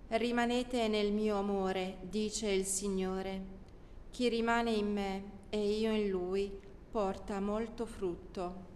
Rimanete nel mio amore, dice il Signore. Chi rimane in me e io in lui porta molto frutto.